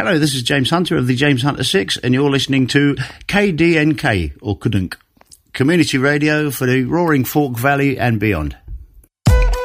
Hello, this is James Hunter of the James Hunter 6, and you're listening to KDNK, or Kudunk, community radio for the Roaring Fork Valley and beyond.